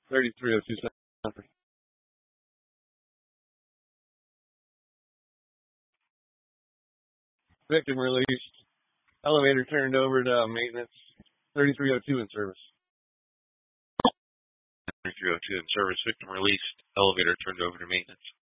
3302 Center. Victim released. Elevator turned over to maintenance. 3302 in service. 3302 in service. Victim released. Elevator turned over to maintenance.